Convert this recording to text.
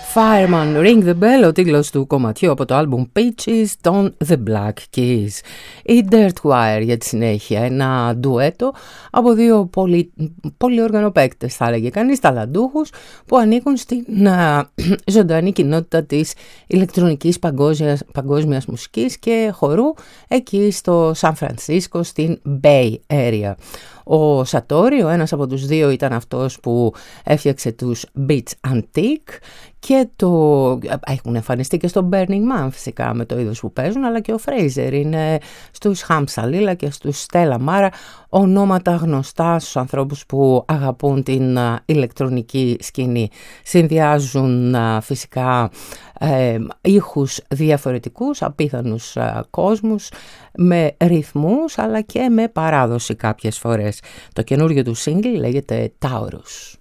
Fireman, Ring the Bell, ο τίτλος του κομματιού από το άλμπουμ Peaches των The Black Keys. Η Dirt Choir για τη συνέχεια, ένα ντουέτο από δύο πολύ οργανοπαίκτες, θα έλεγε κανείς, ταλαντούχους, που ανήκουν στην ζωντανή κοινότητα της ηλεκτρονικής παγκόσμιας μουσικής και χορού εκεί στο Σαν Φρανσίσκο, στην Bay Area. Ο Σατόρι, ο ένας από τους δύο, ήταν αυτός που έφτιαξε τους Beats Antique και έχουν εμφανιστεί και στο Burning Man φυσικά με το είδος που παίζουν, αλλά και ο Fraser είναι στους Ham Salila και στους Stella Mara, ονόματα γνωστά στους ανθρώπους που αγαπούν την ηλεκτρονική σκηνή. Συνδυάζουν φυσικά ήχους διαφορετικούς, απίθανους κόσμους, με ρυθμούς αλλά και με παράδοση κάποιες φορές. Το καινούριο του single λέγεται Taurus.